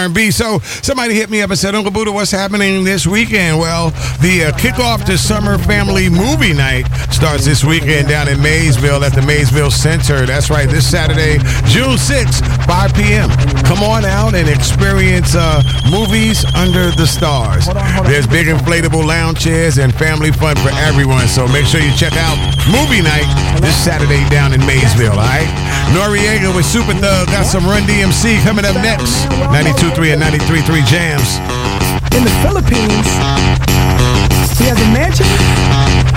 R&B. So somebody hit me up and said, Uncle Buddha, what's happening this weekend? Well, the kickoff to Summer Family Movie Night starts this weekend down in Maysville at the Maysville Center. That's right, this Saturday, June 6th, 5 p.m. Come on out and experience movies under the stars. There's big inflatable lounge chairs and family fun for everyone. So make sure you check out Movie Night this Saturday down in Maysville, all right? Noriega with Super Thug got some Run DMC coming up next. 92.3 and 93.3 Jams. In the Philippines, we have the mansion